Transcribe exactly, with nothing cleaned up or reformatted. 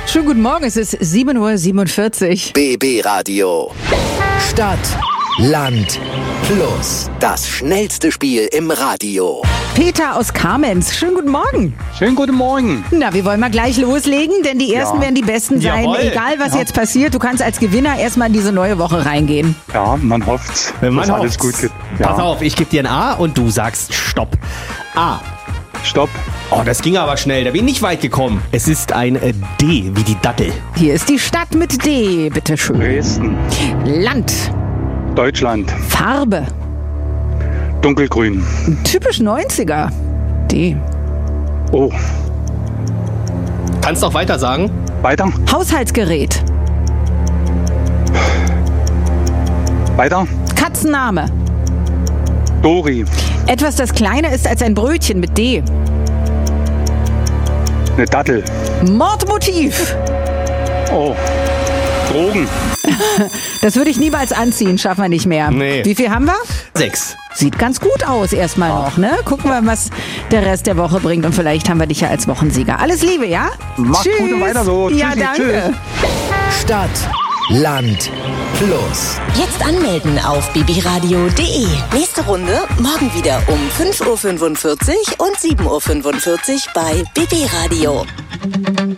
Schönen guten Morgen, es ist sieben Uhr siebenundvierzig. B B Radio. Stadt, Land, Plus. Das schnellste Spiel im Radio. Peter aus Kamenz, schönen guten Morgen. Schönen guten Morgen. Na, wir wollen mal gleich loslegen, denn die Ersten Ja. werden die Besten sein. Jawohl. Egal, was Ja. jetzt passiert, du kannst als Gewinner erstmal in diese neue Woche reingehen. Ja, man hofft's, Man dass alles hofft's. gut geht. Pass Ja. auf, ich gebe dir ein A und du sagst Stopp. A. Stopp. Oh, das ging aber schnell, da bin ich nicht weit gekommen. Es ist ein äh, D wie die Dattel. Hier ist die Stadt mit D, bitteschön. Dresden. Land, Deutschland. Farbe, Dunkelgrün. typisch neunziger. D. Oh. Kannst auch weiter sagen? Weiter. Haushaltsgerät, Weiter. Katzenname, Dori. etwas, das kleiner ist als ein Brötchen mit D. Eine Dattel. Mordmotiv, Oh. Drogen. das würde ich niemals anziehen, schaffen wir nicht mehr. Nee. Wie viel haben wir? Sechs. Sieht ganz gut aus erstmal noch, ne? Gucken wir, was der Rest der Woche bringt und vielleicht haben wir dich ja als Wochensieger. Alles Liebe, ja? Macht Tschüss. gut und weiter so. Ja, Tschüssi, danke. Stadt, Land, Plus. Jetzt anmelden auf b b radio punkt d e. Nächste Runde morgen wieder um fünf Uhr fünfundvierzig und sieben Uhr fünfundvierzig bei B B Radio.